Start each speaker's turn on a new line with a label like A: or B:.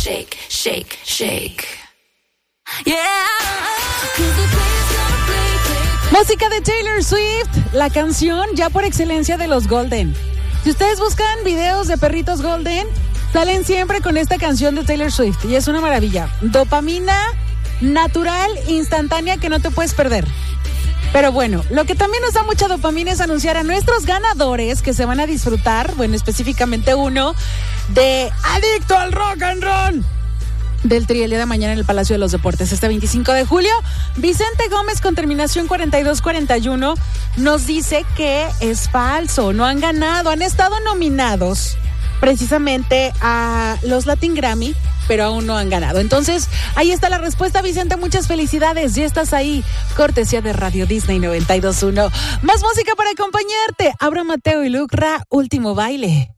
A: shake, shake, shake. Yeah.
B: Música de Taylor Swift, la canción ya por excelencia de los Golden. Si ustedes buscan videos de perritos Golden, salen siempre con esta canción de Taylor Swift y es una maravilla. Dopamina natural, instantánea, que no te puedes perder. Pero bueno, lo que también nos da mucha dopamina es anunciar a nuestros ganadores que se van a disfrutar, bueno, específicamente uno de Adicto al Rock and Roll del Tri el día de mañana en el Palacio de los Deportes, este 25 de julio. Vicente Gómez, con terminación 4241, nos dice que es falso, no han ganado, han estado nominados precisamente a los Latin Grammy, pero aún no han ganado. Entonces, ahí está la respuesta, Vicente, muchas felicidades, ya estás ahí, cortesía de Radio Disney 92.1. Más música para acompañarte, Abraham Mateo y Lucra, Último Baile.